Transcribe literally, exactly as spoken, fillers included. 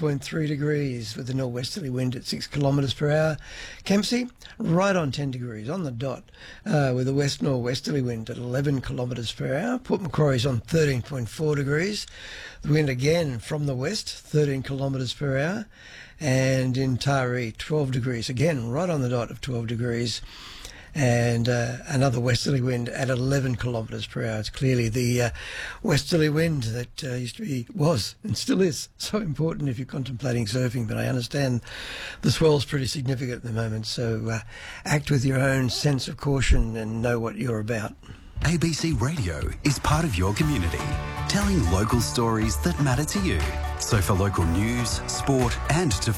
point three degrees with a northwesterly wind at six kilometres per hour. Kempsey, right on ten degrees, on the dot, uh, with a west-northwesterly wind at eleven kilometres per hour. Port Macquarie's on thirteen point four degrees. The wind again from the west, thirteen kilometres per hour. And in Taree, twelve degrees, again right on the dot of twelve degrees. And uh, another westerly wind at eleven kilometres per hour. It's clearly the uh, westerly wind that uh, used to be, was, and still is so important if you're contemplating surfing. But I understand the swell's pretty significant at the moment, so uh, act with your own sense of caution and know what you're about. A B C Radio is part of your community, telling local stories that matter to you. So for local news, sport and to